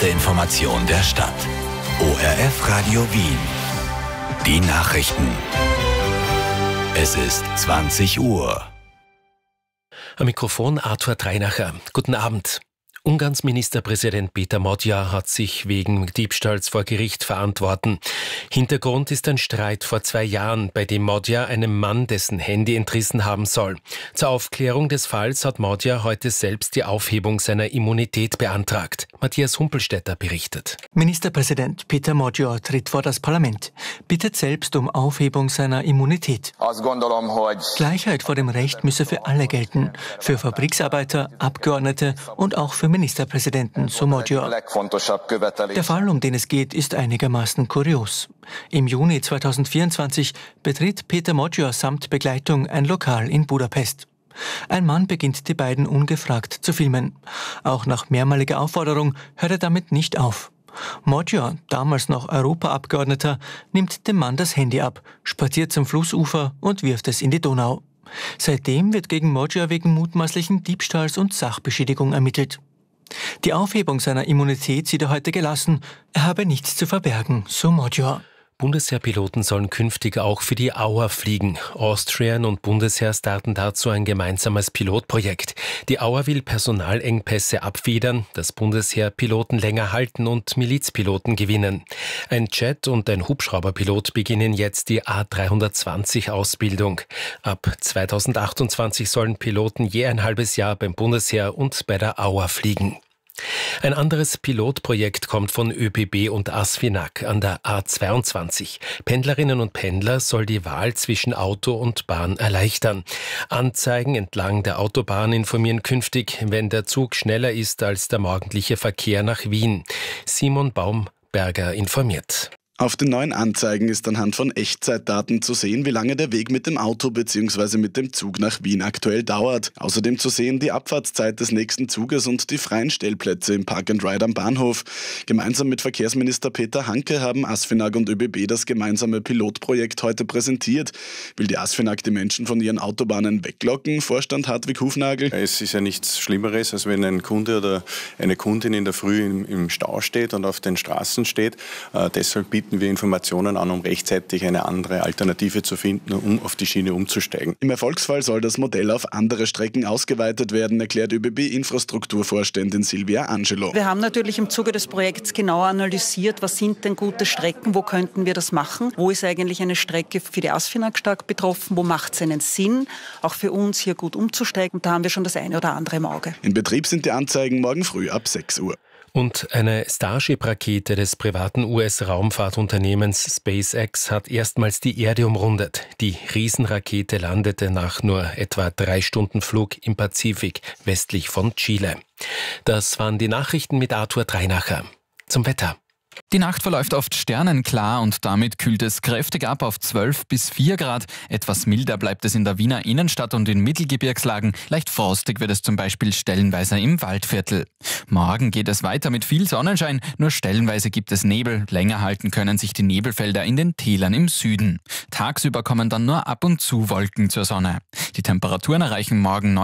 erste Information der Stadt. ORF Radio Wien. Die Nachrichten. Es ist 20 Uhr. Am Mikrofon Arthur Dreinacher. Guten Abend. Ungarns Ministerpräsident Péter Magyar hat sich wegen Diebstahls vor Gericht verantworten. Hintergrund ist ein Streit vor 2 Jahren, bei dem Magyar einem Mann dessen Handy entrissen haben soll. Zur Aufklärung des Falls hat Magyar heute selbst die Aufhebung seiner Immunität beantragt. Matthias Humpelstädter berichtet. Ministerpräsident Péter Magyar tritt vor das Parlament, bittet selbst um Aufhebung seiner Immunität. Gleichheit vor dem Recht müsse für alle gelten, für Fabriksarbeiter, Abgeordnete und auch für Ministerpräsidenten, so Magyar. Der Fall, um den es geht, ist einigermaßen kurios. Im Juni 2024 betritt Péter Magyar samt Begleitung ein Lokal in Budapest. Ein Mann beginnt die beiden ungefragt zu filmen. Auch nach mehrmaliger Aufforderung hört er damit nicht auf. Magyar, damals noch Europaabgeordneter, nimmt dem Mann das Handy ab, spaziert zum Flussufer und wirft es in die Donau. Seitdem wird gegen Magyar wegen mutmaßlichen Diebstahls und Sachbeschädigung ermittelt. Die Aufhebung seiner Immunität sieht er heute gelassen. Er habe nichts zu verbergen, so Magyar. Bundesheerpiloten sollen künftig auch für die Auer fliegen. Austrian und Bundesheer starten dazu ein gemeinsames Pilotprojekt. Die Auer will Personalengpässe abfedern, das Bundesheer Piloten länger halten und Milizpiloten gewinnen. Ein Jet- und ein Hubschrauberpilot beginnen jetzt die A320-Ausbildung. Ab 2028 sollen Piloten je ein halbes Jahr beim Bundesheer und bei der Auer fliegen. Ein anderes Pilotprojekt kommt von ÖBB und ASFINAG an der A22. Pendlerinnen und Pendler soll die Wahl zwischen Auto und Bahn erleichtern. Anzeigen entlang der Autobahn informieren künftig, wenn der Zug schneller ist als der morgendliche Verkehr nach Wien. Simon Baumberger informiert. Auf den neuen Anzeigen ist anhand von Echtzeitdaten zu sehen, wie lange der Weg mit dem Auto bzw. mit dem Zug nach Wien aktuell dauert. Außerdem zu sehen die Abfahrtszeit des nächsten Zuges und die freien Stellplätze im Park and Ride am Bahnhof. Gemeinsam mit Verkehrsminister Peter Hanke haben ASFINAG und ÖBB das gemeinsame Pilotprojekt heute präsentiert. Will die ASFINAG die Menschen von ihren Autobahnen weglocken? Vorstand Hartwig Hufnagel. Es ist ja nichts Schlimmeres, als wenn ein Kunde oder eine Kundin in der Früh im Stau steht und auf den Straßen steht. Deshalb bieten wir Informationen an, um rechtzeitig eine andere Alternative zu finden, um auf die Schiene umzusteigen. Im Erfolgsfall soll das Modell auf andere Strecken ausgeweitet werden, erklärt ÖBB-Infrastrukturvorständin Silvia Angelo. Wir haben natürlich im Zuge des Projekts genau analysiert, was sind denn gute Strecken, wo könnten wir das machen, wo ist eigentlich eine Strecke für die ASFINAG stark betroffen, wo macht es einen Sinn, auch für uns hier gut umzusteigen. Und da haben wir schon das eine oder andere im Auge. In Betrieb sind die Anzeigen morgen früh ab 6 Uhr. Und eine Starship-Rakete des privaten US-Raumfahrtunternehmens SpaceX hat erstmals die Erde umrundet. Die Riesenrakete landete nach nur etwa 3 Stunden Flug im Pazifik westlich von Chile. Das waren die Nachrichten mit Arthur Dreinacher. Zum Wetter. Die Nacht verläuft oft sternenklar und damit kühlt es kräftig ab auf 12 bis 4 Grad. Etwas milder bleibt es in der Wiener Innenstadt und in Mittelgebirgslagen. Leicht frostig wird es zum Beispiel stellenweise im Waldviertel. Morgen geht es weiter mit viel Sonnenschein, nur stellenweise gibt es Nebel. Länger halten können sich die Nebelfelder in den Tälern im Süden. Tagsüber kommen dann nur ab und zu Wolken zur Sonne. Die Temperaturen erreichen morgen